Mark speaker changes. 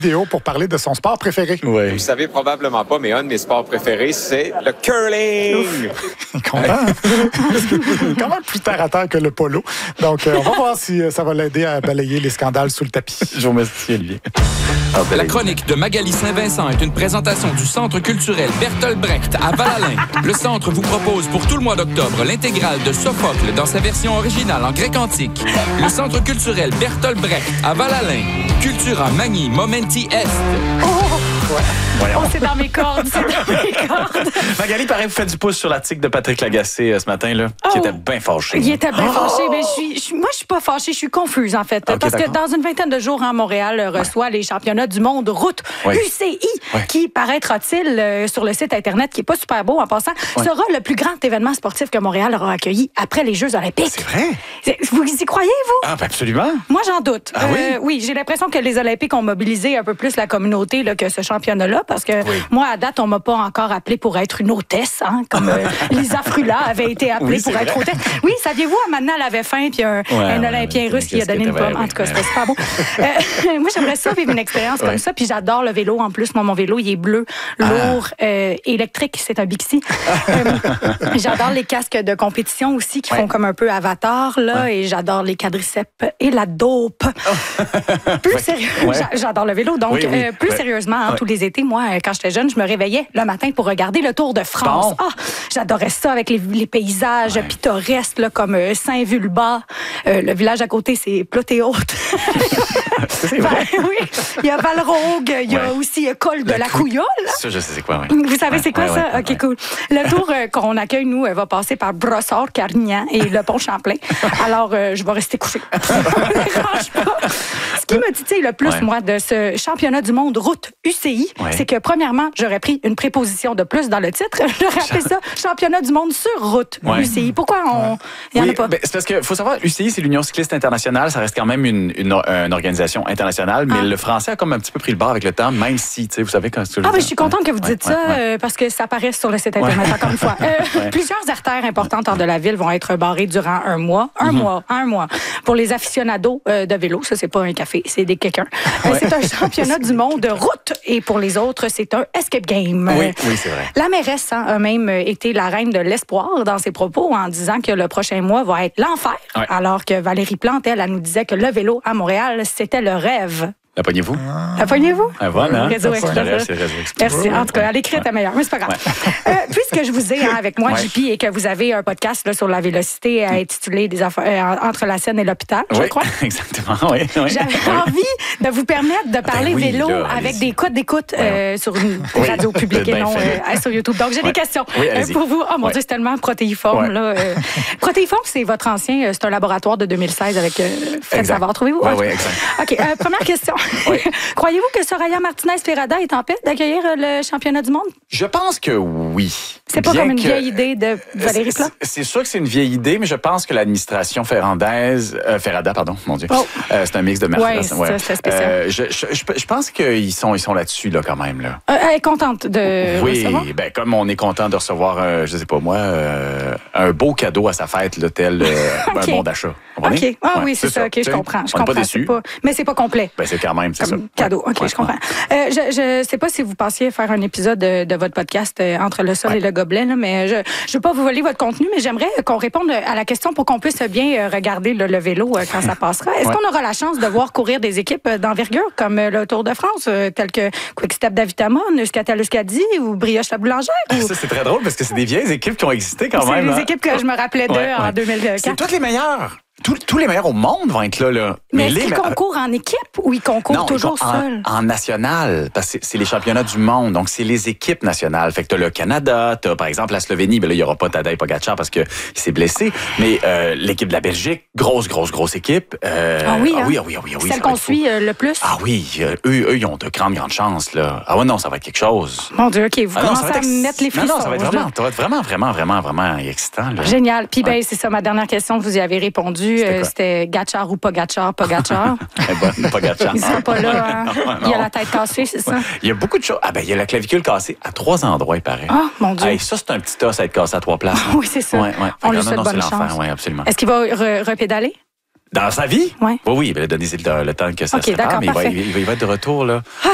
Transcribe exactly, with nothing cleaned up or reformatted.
Speaker 1: vidéo pour parler de son sport préféré.
Speaker 2: Oui.
Speaker 3: Vous savez probablement pas, mais un de mes sports préférés, c'est le curling.
Speaker 1: Content. Quand même plus terre à terre que le polo. Donc, euh, on va voir si ça va l'aider à balayer les scandales sous le tapis.
Speaker 2: Je vous remercie, Olivier.
Speaker 4: Ah, la chronique de Magali Saint-Vincent est une présentation du Centre culturel Bertolt Brecht à Val-Alain. Le centre vous propose pour tout le mois d'octobre l'intégrale de Sophocle dans sa version originale en grec antique. Le Centre culturel Bertolt Brecht à Val-Alain. Cultura Magni Momenti Est.
Speaker 5: Oh, oh c'est dans mes cordes, c'est dans mes cordes.
Speaker 2: Magali, pareil, vous faites du pouce sur l'article de Patrick Lagacé euh, ce matin, là, qui
Speaker 5: oh.
Speaker 2: était bien fâché.
Speaker 5: Il était bien oh. fâché, mais je suis, je, moi, je suis pas fâchée, je suis confuse, en fait. Okay, parce d'accord. que dans une vingtaine de jours, hein, Montréal ouais. reçoit les championnats du monde route ouais. U C I, ouais. qui, paraîtra-t-il, euh, sur le site Internet, qui est pas super beau en passant, ouais. sera le plus grand événement sportif que Montréal aura accueilli après les Jeux olympiques.
Speaker 2: C'est vrai?
Speaker 5: C'est, vous y croyez, vous?
Speaker 2: Ah, ben absolument.
Speaker 5: Moi, j'en doute.
Speaker 2: Ah,
Speaker 5: euh,
Speaker 2: oui?
Speaker 5: oui, j'ai l'impression que les Olympiques ont mobilisé un peu plus la communauté là, que ce championnat-là, parce que oui. moi, à date, on m'a pas encore appelé pour être une hôtesse, hein, comme euh, Lisa Frula avait été appelée oui, pour être vrai. hôtesse. Oui, saviez-vous, Amanda elle avait faim, puis un, ouais, un Olympien ouais, russe qui a donné une pomme. En tout cas, c'était super beau. Euh, moi, j'aimerais ça vivre une expérience ouais. comme ça, puis j'adore le vélo. En plus, moi, mon vélo, il est bleu, lourd, ah. euh, électrique, c'est un Bixi. euh, j'adore les casques de compétition aussi, qui ouais. font comme un peu avatar, là, ouais. et j'adore les quadriceps et la dope. Oh. Plus ouais. sérieux, ouais. j'adore le vélo, donc oui, oui. Euh, plus ouais. sérieusement, hein, ouais. tous les étés, moi, quand j'étais jeune, je me réveillais le matin pour regarder le Tour de France. Bon. Ah, j'adorais ça avec les, les paysages ouais. pittoresques là, comme euh, Saint-Vulbas. Euh, le village à côté, c'est Ploté-Haute.
Speaker 2: C'est vrai?
Speaker 5: Ben, oui. Il y a Valrogue, il y a ouais. aussi euh, Col de la, la Couillole.
Speaker 2: Ça, je sais c'est quoi, oui.
Speaker 5: Vous savez
Speaker 2: ouais,
Speaker 5: c'est quoi
Speaker 2: ouais,
Speaker 5: ça?
Speaker 2: Ouais,
Speaker 5: OK,
Speaker 2: ouais.
Speaker 5: cool. Le tour euh, qu'on accueille, nous, euh, va passer par Brossard, Carignan et le pont Champlain. Alors, euh, je vais rester couchée. Ça me dérange pas. Ce qui me titille le plus, ouais. moi, de ce championnat du monde route U C I, ouais. c'est que, premièrement, j'aurais pris une préposition de plus dans le titre. J'aurais appelé ça championnat du monde sur route ouais. U C I. Pourquoi on... il n'y
Speaker 2: oui,
Speaker 5: en a pas?
Speaker 2: Ben, c'est parce qu'il faut savoir, U C I, c'est l'Union cycliste internationale. Ça reste quand même une, une, une organisation internationale, mais ah. le français a comme un petit peu pris le bord avec le temps, même si, tu sais, vous savez quand c'est...
Speaker 5: Ah, ben, je suis contente que vous dites ouais, ça, ouais, ouais. Euh, parce que ça apparaît sur le site Internet, ouais. encore une fois. Euh, ouais. Plusieurs artères importantes hors de la ville vont être barrées durant un mois. Un mm-hmm. mois, un mois. Pour les aficionados euh, de vélo, ça, c'est pas un café, c'est des quelqu'un. Euh, ouais. C'est un championnat du monde de route, et pour les autres, c'est un escape game.
Speaker 2: Oui, oui, c'est vrai.
Speaker 5: La mairesse hein, a même été la reine de l'espoir dans ses propos en disant que le prochain mois va être l'enfer, ouais. alors que Valérie Plante, elle, elle nous disait que le vélo à Montréal, c'était le rêve.
Speaker 2: La pognez-vous?
Speaker 5: La pognez-vous?
Speaker 2: Ah, voilà.
Speaker 5: Réseau Express. Merci. En tout cas, à l'écrit, t'es meilleur, mais c'est pas grave. Ouais. Euh, puisque je vous ai hein, avec moi, ouais. J P, et que vous avez un podcast là, sur la vélocité euh, intitulé des affaires, euh, Entre la Seine et l'hôpital, je
Speaker 2: oui,
Speaker 5: crois.
Speaker 2: Exactement, oui. oui.
Speaker 5: J'avais envie de vous permettre de parler
Speaker 2: ben oui,
Speaker 5: vélo
Speaker 2: là,
Speaker 5: avec des codes d'écoute euh, sur une oui. radio publique et non euh, sur YouTube. Donc, j'ai ouais. des questions
Speaker 2: oui,
Speaker 5: euh, pour vous. Oh mon
Speaker 2: ouais.
Speaker 5: Dieu, c'est tellement protéiforme.
Speaker 2: Ouais.
Speaker 5: Là, euh. Protéiforme, c'est votre ancien, euh, c'est un laboratoire de deux mille seize avec euh, Fred Savard. Trouvez-vous?
Speaker 2: Oui, oui, exact.
Speaker 5: OK, euh, première question. Oui. Croyez-vous que Soraya Martinez-Ferrada est en paix d'accueillir le championnat du monde?
Speaker 2: Je pense que oui.
Speaker 5: C'est pas Bien comme une que... vieille idée de Valérie Plante?
Speaker 2: C'est, c'est sûr que c'est une vieille idée, mais je pense que l'administration Ferrandaise, euh, Ferrada, pardon, mon Dieu, oh. euh, c'est un mix de Martinez.
Speaker 5: Oui, ouais. c'est spécial. Euh,
Speaker 2: je, je, je, je pense qu'ils sont, ils sont là-dessus, là, quand même. Là.
Speaker 5: Euh, elle est contente de
Speaker 2: oui,
Speaker 5: recevoir?
Speaker 2: Oui, ben, comme on est content de recevoir, euh, je sais pas moi, euh, un beau cadeau à sa fête, là, tel euh, okay. un bon d'achat.
Speaker 5: OK. Ah ouais, oui, c'est, c'est ça. ça. OK, je comprends. Je
Speaker 2: on
Speaker 5: comprends.
Speaker 2: Pas déçu.
Speaker 5: Pas... Mais c'est pas complet.
Speaker 2: Ben, c'est quand même, c'est
Speaker 5: comme
Speaker 2: ça.
Speaker 5: Cadeau. OK, ouais, je comprends. Ouais. Euh, je ne sais pas si vous pensiez faire un épisode de, de votre podcast euh, Entre le sol ouais. et le gobelet, là, mais je ne veux pas vous voler votre contenu, mais j'aimerais qu'on réponde à la question pour qu'on puisse bien regarder le, le vélo euh, quand ça passera. Est-ce ouais. qu'on aura la chance de voir courir des équipes d'envergure comme le Tour de France, euh, telles que Quick-Step Davitamon, Euskaltel Euskadi ou Brioche la Boulangère? Ou...
Speaker 2: Ça, c'est très drôle parce que c'est des vieilles équipes qui ont existé quand
Speaker 5: c'est
Speaker 2: même.
Speaker 5: C'est des
Speaker 2: hein?
Speaker 5: équipes que je me rappelais d'eux ouais, en ouais. deux mille quatre.
Speaker 2: C'est toutes les meilleures. Tous, tous les meilleurs au monde vont être là. là.
Speaker 5: Mais, mais
Speaker 2: est-ce
Speaker 5: les... qu'ils concourent en équipe ou ils concourent
Speaker 2: non,
Speaker 5: toujours
Speaker 2: ils
Speaker 5: seuls?
Speaker 2: En, en national, parce que c'est les championnats du monde, donc c'est les équipes nationales. Fait que t'as le Canada, t'as par exemple la Slovénie, ben là, il n'y aura pas Tadej Pogačar parce qu'il s'est blessé, mais euh, l'équipe de la Belgique, grosse, grosse, grosse équipe. Euh,
Speaker 5: ah oui, hein?
Speaker 2: ah oui, ah oui, ah oui, ah oui.
Speaker 5: Celle qu'on suit euh, le plus?
Speaker 2: Ah oui, euh, eux, eux, ils ont de grandes, grandes chances. Là. Ah ouais, non, ça va être quelque chose.
Speaker 5: Mon Dieu, OK, vous ah commencez non, à ex... mettre les frissons.
Speaker 2: Non, non, ça va être vraiment, ça va être vraiment, vraiment, vraiment, vraiment excitant. Là.
Speaker 5: Génial. Puis
Speaker 2: ouais.
Speaker 5: ben, c'est ça, ma dernière question, vous y avez répondu. C'était, euh, c'était Gatchar ou Pogačar, Pogačar.
Speaker 2: Eh ben, Pogačar.
Speaker 5: Il ne sera pas là. Hein? Non, non. Il a la tête cassée, c'est ça?
Speaker 2: Il y a beaucoup de choses. Ah ben, il y a la clavicule cassée à trois endroits, il paraît.
Speaker 5: Ah, mon Dieu.
Speaker 2: Hey, ça, c'est un petit os à être cassé à trois places.
Speaker 5: Ah, oui, c'est ça.
Speaker 2: Ouais, ouais.
Speaker 5: On lui
Speaker 2: non,
Speaker 5: souhaite
Speaker 2: non,
Speaker 5: bonne
Speaker 2: c'est
Speaker 5: chance.
Speaker 2: Oui, absolument.
Speaker 5: Est-ce qu'il va re- repédaler?
Speaker 2: Dans sa vie?
Speaker 5: Ouais.
Speaker 2: Oui, oui, il va donner le, le temps que ça
Speaker 5: okay,
Speaker 2: se prépare, mais il va, il, il va être de retour, là.